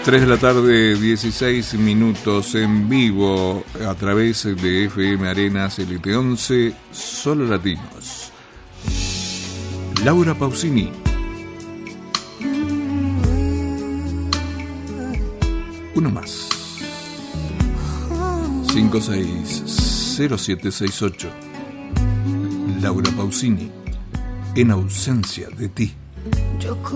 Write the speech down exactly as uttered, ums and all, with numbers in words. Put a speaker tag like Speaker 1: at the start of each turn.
Speaker 1: tres de la tarde, dieciséis minutos en vivo a través de F M Arenas L T once, Solo Latinos. Laura Pausini. Uno más. cinco seis cero siete seis ocho. Laura Pausini. En ausencia de ti.